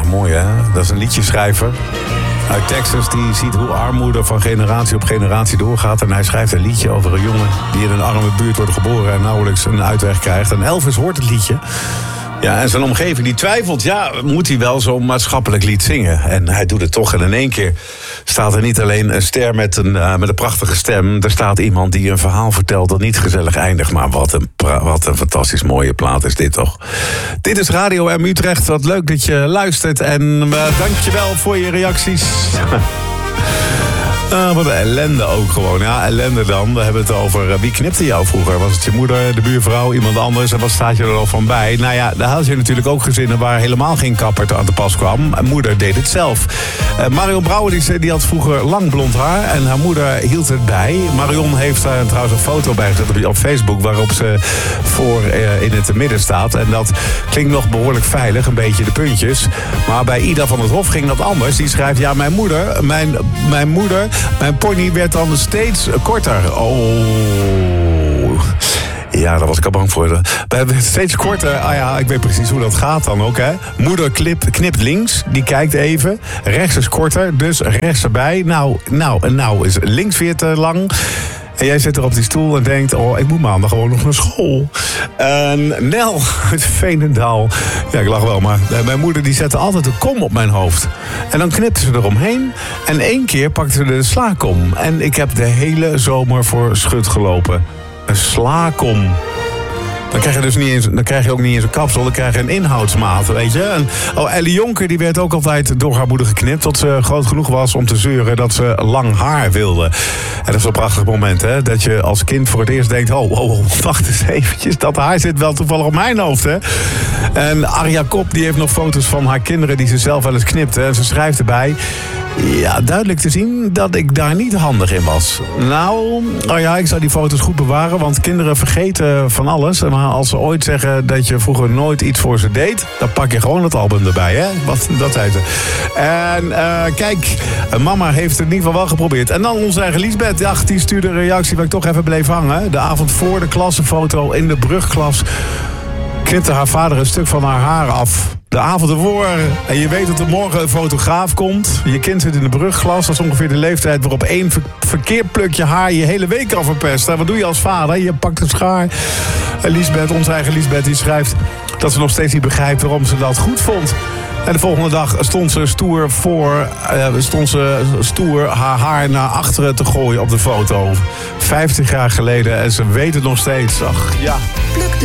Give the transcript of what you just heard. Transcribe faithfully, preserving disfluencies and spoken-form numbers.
mooi hè. Dat is een liedjeschrijver uit Texas. Die ziet hoe armoede van generatie op generatie doorgaat. En hij schrijft een liedje over een jongen die in een arme buurt wordt geboren en nauwelijks een uitweg krijgt. En Elvis hoort het liedje. Ja, en zijn omgeving die twijfelt, ja, moet hij wel zo'n maatschappelijk lied zingen? En hij doet het toch. En in één keer staat er niet alleen een ster met een, uh, met een prachtige stem. Er staat iemand die een verhaal vertelt dat niet gezellig eindigt. Maar wat een, pra- wat een fantastisch mooie plaat is dit toch. Dit is Radio M Utrecht. Wat leuk dat je luistert. En uh, dank je wel voor je reacties. Uh, wat een ellende ook gewoon. Ja, ellende dan. We hebben het over uh, wie knipte jou vroeger? Was het je moeder, de buurvrouw, iemand anders? En wat staat je er al van bij? Nou ja, daar had je natuurlijk ook gezinnen waar helemaal geen kapper aan te pas kwam. En moeder deed het zelf. Uh, Marion Brouwer die, die had vroeger lang blond haar en haar moeder hield het bij. Marion heeft daar trouwens een foto bij gezet op, op Facebook waarop ze voor uh, in het midden staat. En dat klinkt nog behoorlijk veilig, een beetje de puntjes. Maar bij Ida van het Hof ging dat anders. Die schrijft, ja, mijn moeder, mijn, mijn moeder... Mijn pony werd dan steeds korter. Oh. Ja, daar was ik al bang voor. Het werd steeds korter. Ah ja, ik weet precies hoe dat gaat dan ook, hè. Moeder klip, knipt links, die kijkt even. Rechts is korter, dus rechts erbij. Nou, nou, nou is links weer te lang. En jij zit er op die stoel en denkt, oh, ik moet maandag gewoon nog naar school. En Nel uit Veenendaal. Ja, ik lach wel, maar mijn moeder die zette altijd een kom op mijn hoofd. En dan knipte ze eromheen. En één keer pakte ze de slaakom. En ik heb de hele zomer voor schut gelopen. Een slaakom. Dan krijg je dus niet eens, dan krijg je ook niet eens een kapsel, dan krijg je een inhoudsmaat, weet je. En, oh, Ellie Jonker die werd ook altijd door haar moeder geknipt tot ze groot genoeg was om te zeuren dat ze lang haar wilde. En dat is een prachtig moment, hè, dat je als kind voor het eerst denkt, oh, oh, oh wacht eens eventjes, dat haar zit wel toevallig op mijn hoofd, hè. En Arja Kop die heeft nog foto's van haar kinderen die ze zelf wel eens knipte. En ze schrijft erbij, ja, duidelijk te zien dat ik daar niet handig in was. Nou, oh ja, ik zou die foto's goed bewaren, want kinderen vergeten van alles. Maar als ze ooit zeggen dat je vroeger nooit iets voor ze deed, dan pak je gewoon het album erbij, hè? Wat, dat zei ze. En uh, kijk, mama heeft het in ieder geval wel geprobeerd. En dan onze eigen Liesbeth, ach, die stuurde een reactie waar ik toch even bleef hangen. De avond voor de klassenfoto in de brugklas knipte haar vader een stuk van haar haar af. De avond ervoor, en je weet dat er morgen een fotograaf komt. Je kind zit in de brugglas. Dat is ongeveer de leeftijd waarop één ver- verkeerd plukje haar je hele week kan verpesten. Wat doe je als vader? Je pakt een schaar. En Liesbeth, onze eigen Liesbeth, die schrijft dat ze nog steeds niet begrijpt waarom ze dat goed vond. En de volgende dag stond ze stoer voor, uh, stond ze stoer haar haar naar achteren te gooien op de foto. Vijftig jaar geleden en ze weet het nog steeds. Ach ja. Pluk de